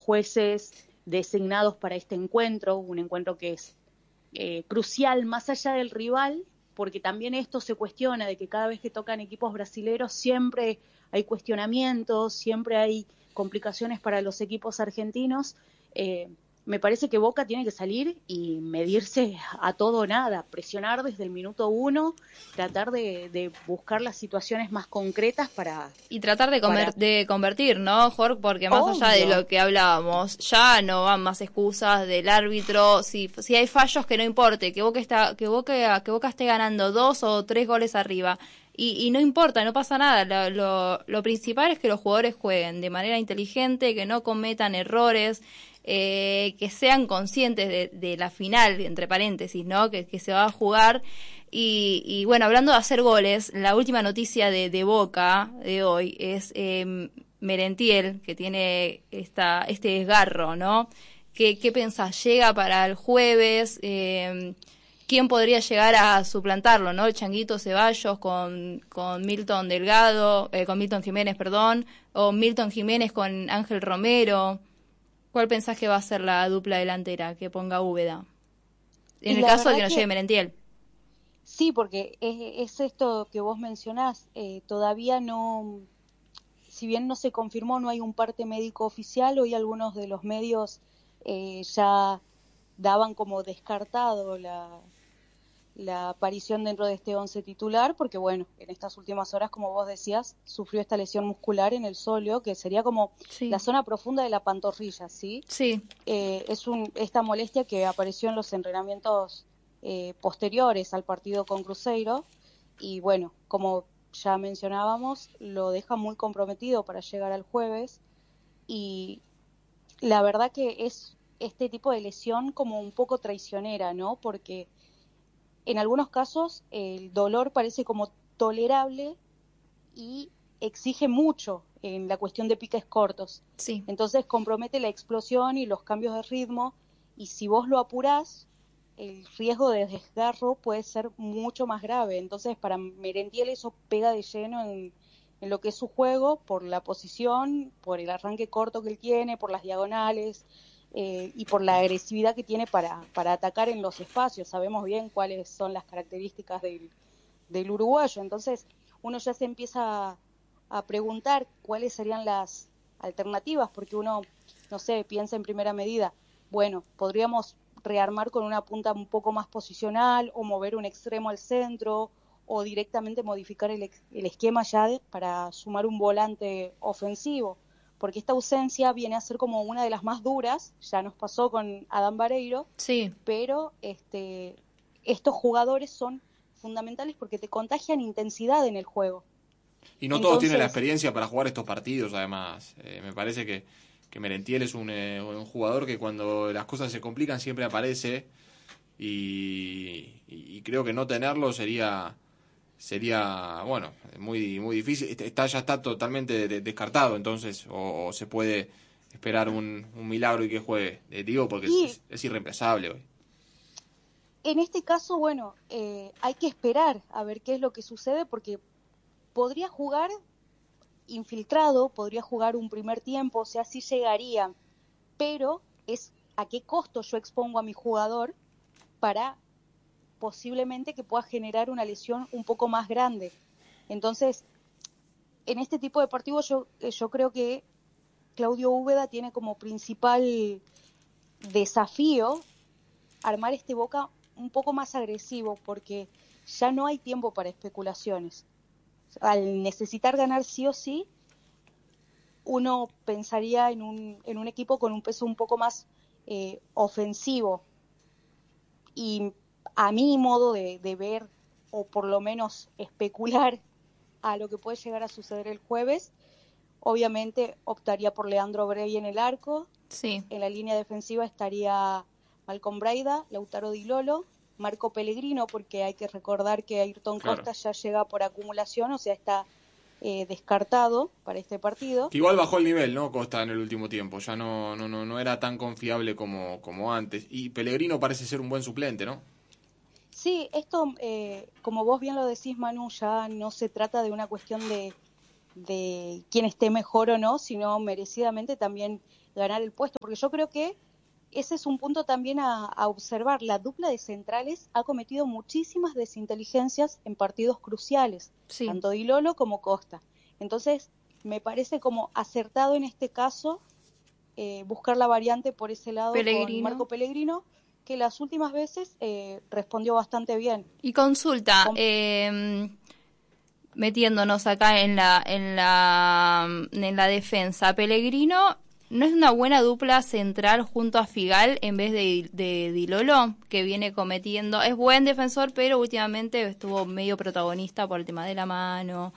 jueces designados para este encuentro, un encuentro que es crucial más allá del rival, porque también esto se cuestiona de que cada vez que tocan equipos brasileros siempre hay cuestionamientos, siempre hay complicaciones para los equipos argentinos. Me parece que Boca tiene que salir y medirse a todo o nada, presionar desde el minuto 1, tratar de buscar las situaciones más concretas para... Y tratar de convertir, ¿no, Jorge? Porque más allá de Obvio. lo que hablábamos, ya no van más excusas del árbitro. Si hay fallos, que no importe, que Boca esté ganando 2 o 3 goles arriba. Y no importa, no pasa nada. Lo principal es que los jugadores jueguen de manera inteligente, que no cometan errores, que sean conscientes de la final, entre paréntesis, ¿no? Que se va a jugar. Y bueno, hablando de hacer goles, la última noticia de Boca de hoy es Merentiel, que tiene este desgarro, ¿no? ¿Qué pensás? ¿Llega para el jueves? ¿Quién podría llegar a suplantarlo, no? El Changuito Ceballos con Milton Delgado, con Milton Jiménez, perdón, o Milton Jiménez con Ángel Romero. ¿Cuál pensás que va a ser la dupla delantera que ponga Úbeda? En el caso de que no llegue Merentiel. Sí, porque es esto que vos mencionás, todavía no, si bien no se confirmó, no hay un parte médico oficial, hoy algunos de los medios ya daban como descartado la aparición dentro de este 11 titular, porque bueno, en estas últimas horas, como vos decías, sufrió esta lesión muscular en el sóleo, que sería como la zona profunda de la pantorrilla, ¿sí? Sí. Esta molestia que apareció en los entrenamientos posteriores al partido con Cruzeiro, y bueno, como ya mencionábamos, lo deja muy comprometido para llegar al jueves, y la verdad que es este tipo de lesión como un poco traicionera, ¿no? Porque en algunos casos el dolor parece como tolerable y exige mucho en la cuestión de piques cortos. Sí. Entonces compromete la explosión y los cambios de ritmo, y si vos lo apurás, el riesgo de desgarro puede ser mucho más grave. Entonces para Merentiel eso pega de lleno en lo que es su juego, por la posición, por el arranque corto que él tiene, por las diagonales, y por la agresividad que tiene para atacar en los espacios. Sabemos bien cuáles son las características del uruguayo. Entonces uno ya se empieza a preguntar cuáles serían las alternativas, porque uno, no sé, piensa en primera medida, bueno, podríamos rearmar con una punta un poco más posicional, o mover un extremo al centro, o directamente modificar el esquema ya para sumar un volante ofensivo, porque esta ausencia viene a ser como una de las más duras, ya nos pasó con Adán Vareiro, sí. Pero estos jugadores son fundamentales porque te contagian intensidad en el juego. Y no todos tienen la experiencia para jugar estos partidos, además. Me parece que Merentiel es un jugador que cuando las cosas se complican siempre aparece, y creo que no tenerlo sería bueno, muy muy difícil. Ya está totalmente descartado, entonces, o se puede esperar un milagro y que juegue. Digo, porque es irreemplazable hoy. En este caso, bueno, hay que esperar a ver qué es lo que sucede, porque podría jugar infiltrado, podría jugar un primer tiempo, o sea, sí llegaría, pero es a qué costo yo expongo a mi jugador para posiblemente que pueda generar una lesión un poco más grande. Entonces, en este tipo de partidos yo creo que Claudio Úbeda tiene como principal desafío armar este Boca un poco más agresivo, porque ya no hay tiempo para especulaciones. Al necesitar ganar sí o sí, uno pensaría en un equipo con un peso un poco más ofensivo. Y a mi modo de ver, o por lo menos especular a lo que puede llegar a suceder el jueves, obviamente optaría por Leandro Brey en el arco. Sí. En la línea defensiva estaría Malcom Braida, Lautaro Di Lolo, Marco Pellegrino, porque hay que recordar que Ayrton Costa ya llega por acumulación, o sea, está descartado para este partido. Que igual bajó el nivel, ¿no? Costa en el último tiempo, ya no era tan confiable como antes. Y Pellegrino parece ser un buen suplente, ¿no? Sí, esto, como vos bien lo decís, Manu, ya no se trata de una cuestión de quién esté mejor o no, sino merecidamente también ganar el puesto, porque yo creo que ese es un punto también a observar. La dupla de centrales ha cometido muchísimas desinteligencias en partidos cruciales, Sí. tanto Di Lolo como Costa. Entonces, me parece como acertado en este caso buscar la variante por ese lado con Marco Pellegrino, que las últimas veces respondió bastante bien. Y consulta, metiéndonos acá en la defensa, Pellegrino ¿no es una buena dupla central junto a Figal en vez de Di Lolo, que viene cometiendo? Es buen defensor, pero últimamente estuvo medio protagonista por el tema de la mano.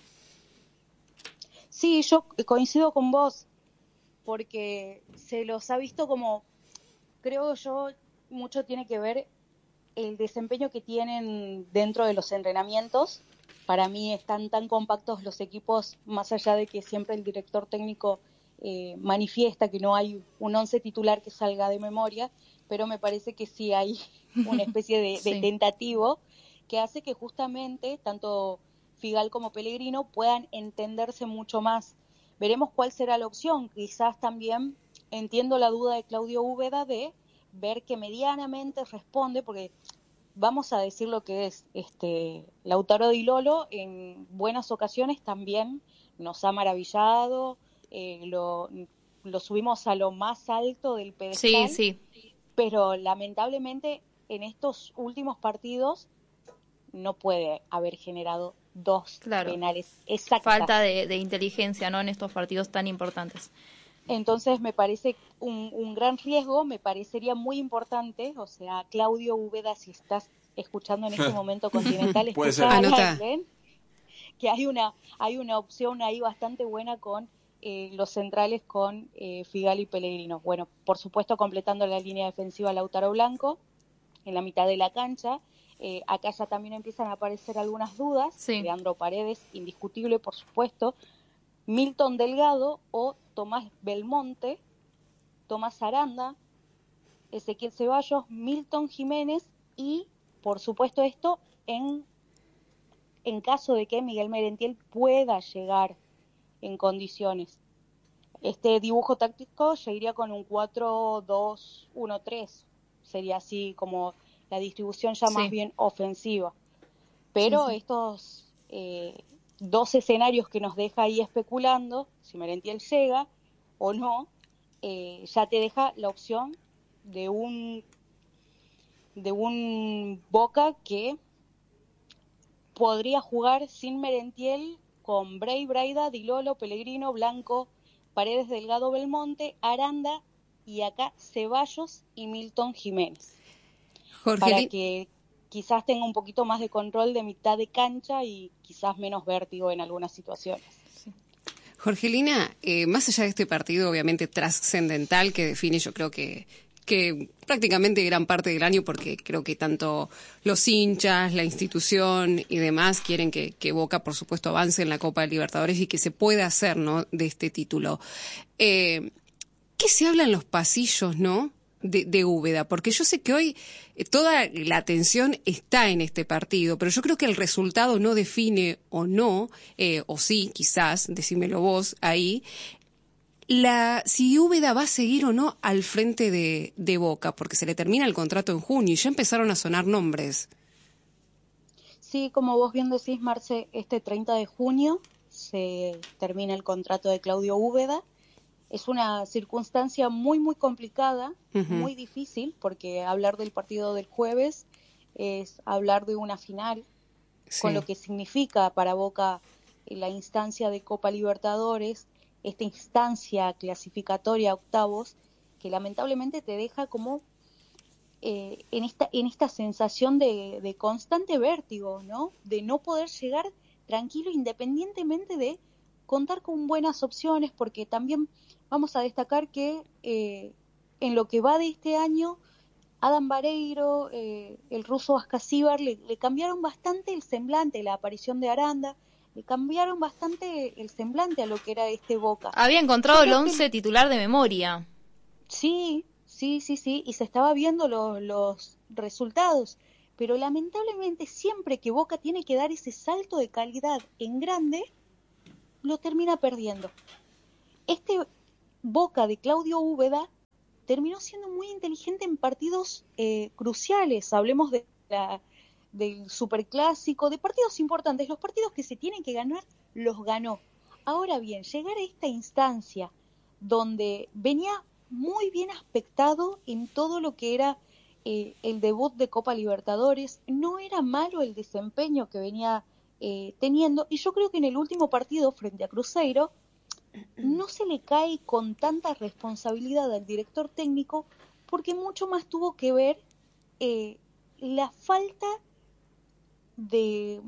Sí, yo coincido con vos, porque se los ha visto como, creo yo, mucho tiene que ver el desempeño que tienen dentro de los entrenamientos. Para mí están tan compactos los equipos, más allá de que siempre el director técnico manifiesta que no hay un 11 titular que salga de memoria, pero me parece que sí hay una especie de Sí. tentativo que hace que justamente tanto Figal como Pellegrino puedan entenderse mucho más. Veremos cuál será la opción. Quizás también entiendo la duda de Claudio Úbeda de ver que medianamente responde, porque vamos a decir lo que es, Lautaro Di Lolo en buenas ocasiones también nos ha maravillado, lo subimos a lo más alto del pedestal, Sí. Pero lamentablemente en estos últimos partidos no puede haber generado dos penales exactas. Falta de inteligencia, ¿no?, en estos partidos tan importantes. Entonces me parece un gran riesgo, me parecería muy importante, o sea, Claudio Úbeda, si estás escuchando en este momento Continental, escucha que hay una opción ahí bastante buena con los centrales, con Figal y Pellegrino. Bueno, por supuesto completando la línea defensiva Lautaro Blanco en la mitad de la cancha. Acá ya también empiezan a aparecer algunas dudas. Sí. Leandro Paredes, indiscutible, por supuesto. Milton Delgado o Tomás Belmonte, Tomás Aranda, Ezequiel Ceballos, Milton Jiménez y, por supuesto, esto en caso de que Miguel Merentiel pueda llegar en condiciones. Este dibujo táctico ya iría con un 4-2-1-3, sería así como la distribución ya más bien ofensiva. Pero estos dos escenarios que nos deja ahí especulando, si Merentiel llega o no, ya te deja la opción de un Boca que podría jugar sin Merentiel con Bray, Braida, Di Lolo, Pellegrino, Blanco, Paredes, Delgado, Belmonte, Aranda y acá Ceballos y Milton Jiménez. Para que quizás tenga un poquito más de control de mitad de cancha y quizás menos vértigo en algunas situaciones. Jorgelina, más allá de este partido obviamente trascendental que define, yo creo que prácticamente gran parte del año, porque creo que tanto los hinchas, la institución y demás quieren que Boca, por supuesto, avance en la Copa de Libertadores y que se pueda hacer, ¿no?, de este título. ¿Qué se habla en los pasillos, no?, de Úbeda? Porque yo sé que hoy toda la atención está en este partido, pero yo creo que el resultado no define o no, o sí, quizás, decímelo vos ahí, si Úbeda va a seguir o no al frente de Boca, porque se le termina el contrato en junio y ya empezaron a sonar nombres. Sí, como vos bien decís, Marce, este 30 de junio se termina el contrato de Claudio Úbeda. Es una circunstancia muy, muy complicada, muy difícil, porque hablar del partido del jueves es hablar de una final, con lo que significa para Boca la instancia de Copa Libertadores, esta instancia clasificatoria a octavos, que lamentablemente te deja como en esta sensación de constante vértigo, ¿no? De no poder llegar tranquilo independientemente de contar con buenas opciones, porque también vamos a destacar que en lo que va de este año, Adam Vareiro, el ruso Ascasíbar, le cambiaron bastante el semblante, la aparición de Aranda, le cambiaron bastante el semblante a lo que era Boca. Había encontrado el 11 titular de memoria. Sí, y se estaba viendo los resultados, pero lamentablemente siempre que Boca tiene que dar ese salto de calidad en grande, lo termina perdiendo. Boca de Claudio Úbeda terminó siendo muy inteligente en partidos cruciales. Hablemos del superclásico, de partidos importantes. Los partidos que se tienen que ganar, los ganó. Ahora bien, llegar a esta instancia donde venía muy bien aspectado en todo lo que era el debut de Copa Libertadores, no era malo el desempeño que venía teniendo, y yo creo que en el último partido frente a Cruzeiro no se le cae con tanta responsabilidad al director técnico, porque mucho más tuvo que ver la falta de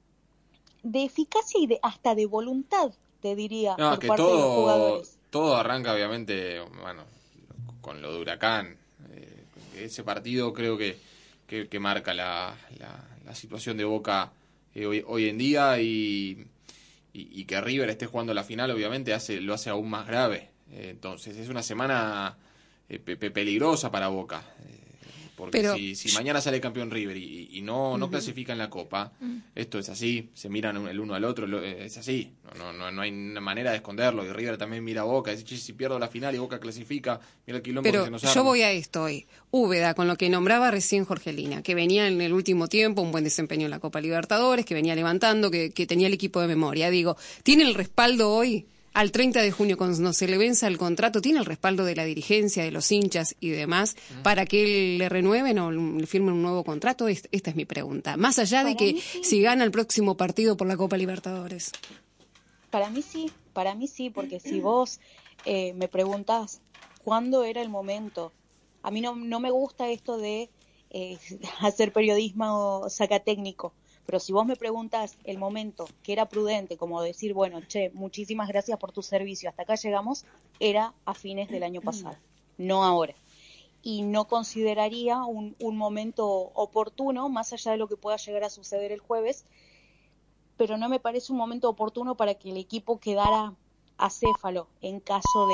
eficacia y hasta de voluntad, te diría, No, por que parte de los jugadores. todo arranca obviamente, bueno, con lo de Huracán. Ese partido creo que marca la situación de Boca hoy en día, y que River esté jugando la final obviamente lo hace aún más grave. Entonces es una semana peligrosa para Boca. Porque Pero si mañana sale campeón River y no clasifica en la Copa, esto es así, se miran el uno al otro, es así, no hay una manera de esconderlo. Y River también mira a Boca, dice, che, si pierdo la final y Boca clasifica, mira el quilombo que Pero se nos yo arma. voy a esto hoy. Úbeda, con lo que nombraba recién Jorgelina, que venía en el último tiempo, un buen desempeño en la Copa Libertadores, que venía levantando, que tenía el equipo de memoria. Digo, ¿tiene el respaldo hoy? Al 30 de junio, cuando se le venza el contrato, ¿tiene el respaldo de la dirigencia, de los hinchas y demás para que le renueven o le firmen un nuevo contrato? Esta es mi pregunta. Más allá de que si gana el próximo partido por la Copa Libertadores. Para mí sí, porque si vos me preguntás cuándo era el momento, a mí no me gusta esto de hacer periodismo sacatécnico, pero si vos me preguntás el momento que era prudente, como decir, bueno, che, muchísimas gracias por tu servicio, hasta acá llegamos, era a fines del año pasado, no ahora. Y no consideraría un momento oportuno, más allá de lo que pueda llegar a suceder el jueves, pero no me parece un momento oportuno para que el equipo quedara acéfalo en caso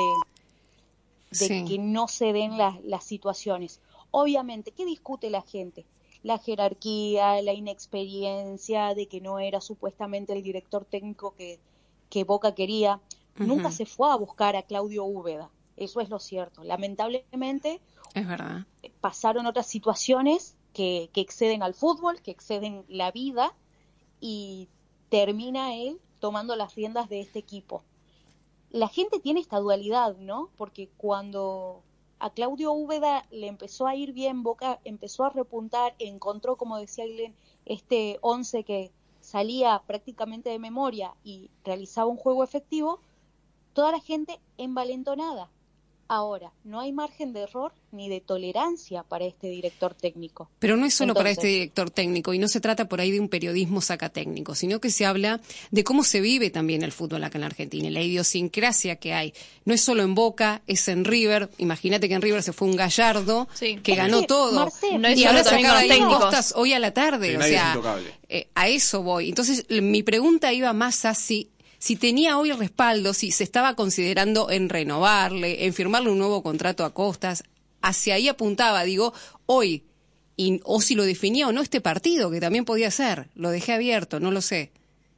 de que no se den las situaciones. Obviamente, ¿qué discute la gente? La jerarquía, la inexperiencia, de que no era supuestamente el director técnico que Boca quería. Nunca se fue a buscar a Claudio Úbeda, eso es lo cierto. Lamentablemente, es verdad, pasaron otras situaciones que exceden al fútbol, que exceden la vida, y termina él tomando las riendas de este equipo. La gente tiene esta dualidad, ¿no? Porque cuando a Claudio Úbeda le empezó a ir bien, Boca empezó a repuntar, encontró, como decía Glenn, este 11 que salía prácticamente de memoria y realizaba un juego efectivo, toda la gente envalentonada. Ahora, no hay margen de error ni de tolerancia para este director técnico. Pero no es solo para este director técnico, y no se trata por ahí de un periodismo sacatécnico, sino que se habla de cómo se vive también el fútbol acá en la Argentina, y la idiosincrasia que hay. No es solo en Boca, es en River. Imagínate que en River se fue un Gallardo que ganó todo. No es y solo ahora se también con acaba los de ir técnicos. Costas hoy a la tarde. Sí, o nadie es sea, intocable. a eso voy. Entonces, mi pregunta iba más a si tenía hoy respaldo, si se estaba considerando en renovarle, en firmarle un nuevo contrato a Costas. Hacia ahí apuntaba, digo, hoy, o si lo definía o no este partido, que también podía ser. Lo dejé abierto, no lo sé.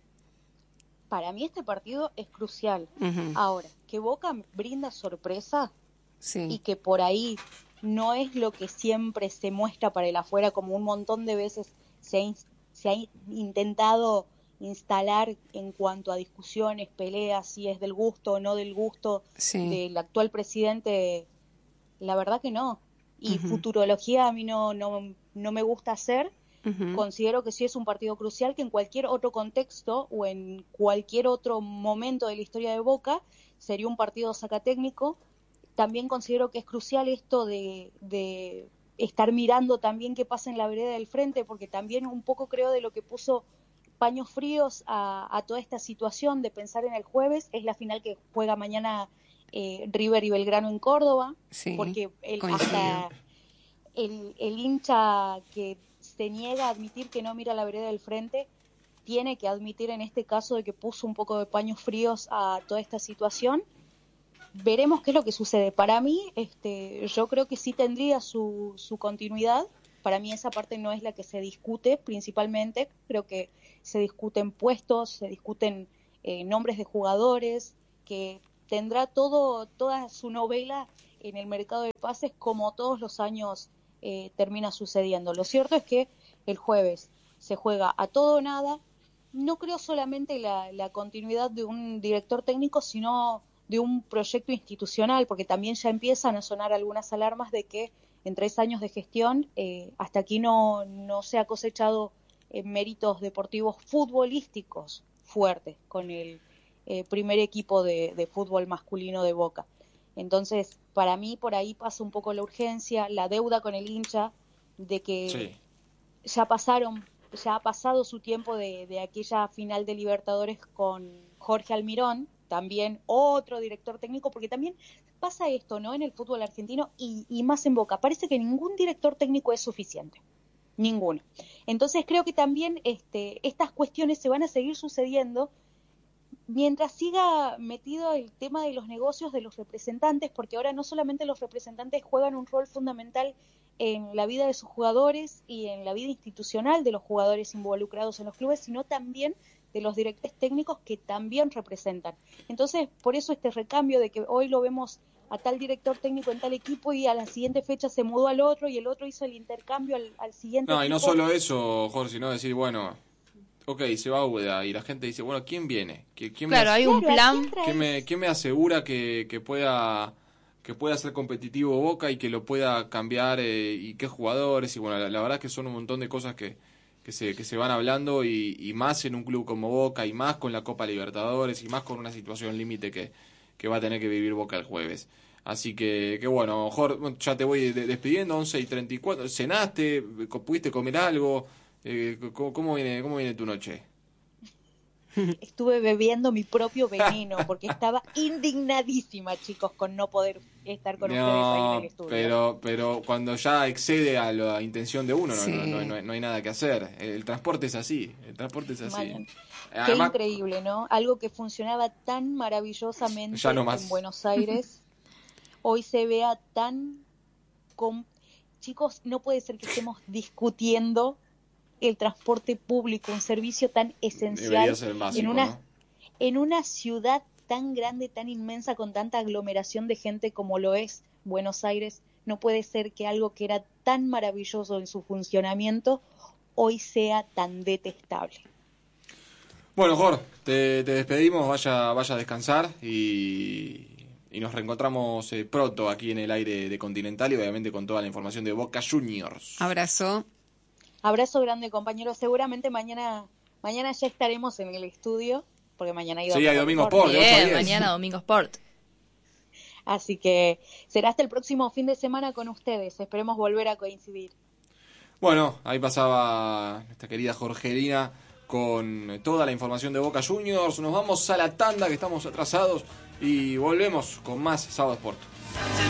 Para mí este partido es crucial. Ahora, que Boca brinda sorpresa y que por ahí no es lo que siempre se muestra para el afuera, como un montón de veces se ha intentado instalar en cuanto a discusiones, peleas, si es del gusto o no del gusto del actual presidente. La verdad que no. Y futurología a mí no me gusta hacer. Considero que sí es un partido crucial, que en cualquier otro contexto o en cualquier otro momento de la historia de Boca sería un partido sacatécnico. También considero que es crucial esto de estar mirando también qué pasa en la vereda del frente, porque también un poco creo de lo que puso paños fríos a toda esta situación de pensar en el jueves. Es la final que juega mañana River y Belgrano en Córdoba, porque hasta el hincha que se niega a admitir que no mira la vereda del frente tiene que admitir en este caso de que puso un poco de paños fríos a toda esta situación. Veremos qué es lo que sucede. Para mí, yo creo que sí tendría su continuidad. Para mí esa parte no es la que se discute principalmente. Creo que se discuten puestos, se discuten nombres de jugadores, que tendrá toda su novela en el mercado de pases como todos los años termina sucediendo. Lo cierto es que el jueves se juega a todo o nada. No creo solamente la continuidad de un director técnico, sino de un proyecto institucional, porque también ya empiezan a sonar algunas alarmas de que en 3 años de gestión hasta aquí no se ha cosechado méritos deportivos futbolísticos fuertes con el primer equipo de fútbol masculino de Boca. Entonces, para mí por ahí pasa un poco la urgencia, la deuda con el hincha, de que ya ha pasado su tiempo de aquella final de Libertadores con Jorge Almirón, también otro director técnico, porque también pasa esto, ¿no? En el fútbol argentino y más en Boca, parece que ningún director técnico es suficiente, ninguno. Entonces creo que también estas cuestiones se van a seguir sucediendo mientras siga metido el tema de los negocios de los representantes, porque ahora no solamente los representantes juegan un rol fundamental en la vida de sus jugadores y en la vida institucional de los jugadores involucrados en los clubes, sino también de los directores técnicos que también representan. Entonces, por eso este recambio de que hoy lo vemos a tal director técnico en tal equipo y a la siguiente fecha se mudó al otro y el otro hizo el intercambio al siguiente equipo. Y no solo eso, Jorge, sino decir, bueno, ok, se va Úbeda y la gente dice, bueno, ¿quién viene? Hay un plan. ¿Quién me asegura que pueda ser competitivo Boca y que lo pueda cambiar y qué jugadores? Y bueno, la verdad es que son un montón de cosas que se van hablando y más en un club como Boca y más con la Copa Libertadores y más con una situación límite que va a tener que vivir Boca el jueves. Así que bueno, Jorge, ya te voy despidiendo, 11:34. ¿Cenaste? ¿Pudiste comer algo? ¿Cómo viene tu noche? Estuve bebiendo mi propio veneno porque estaba indignadísima, chicos, con no poder estar con ustedes ahí en el estudio. Pero cuando ya excede a la intención de uno, no hay nada que hacer. El transporte es así. Además, qué increíble, ¿no? Algo que funcionaba tan maravillosamente en Buenos Aires, hoy se vea tan... Chicos, no puede ser que estemos discutiendo el transporte público, un servicio tan esencial básico, en una ciudad tan grande, tan inmensa, con tanta aglomeración de gente como lo es Buenos Aires. No puede ser que algo que era tan maravilloso en su funcionamiento hoy sea tan detestable. Bueno, Jorge, te despedimos, vaya a descansar y nos reencontramos pronto aquí en el aire de Continental y obviamente con toda la información de Boca Juniors. Abrazo. Abrazo grande, compañeros. Seguramente mañana ya estaremos en el estudio, porque mañana hay Domingo Sport. Mañana Domingo Sport. Así que será hasta el próximo fin de semana con ustedes. Esperemos volver a coincidir. Bueno, ahí pasaba nuestra querida Jorgelina con toda la información de Boca Juniors. Nos vamos a la tanda, que estamos atrasados, y volvemos con más Sábado Sport.